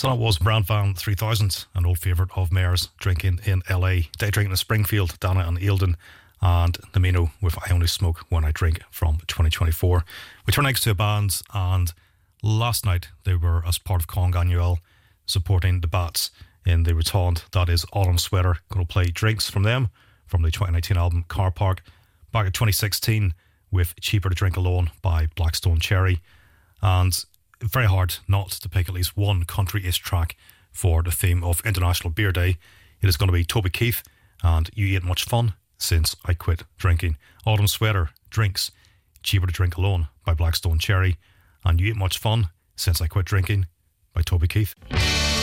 So that was Brand Van 3000, an old favourite of Mayor's, drinking in LA. Day drinking in Springfield, Dana and Eildon, and Namino with I Only Smoke When I Drink from 2024. We turn next to a band, and last night they were, as part of Con Annuel, supporting the Bats in the Rotund. That is Autumn Sweater. Going to play Drinks from them, from the 2019 album Car Park. Back in 2016 with Cheaper to Drink Alone by Blackstone Cherry. And very hard not to pick at least one country-ish track for the theme of International Beer Day. It is going to be Toby Keith and You Ain't Much Fun Since I Quit Drinking. Autumn Sweater, Drinks, Cheaper to Drink Alone by Blackstone Cherry, and You Ain't Much Fun Since I Quit Drinking by Toby Keith.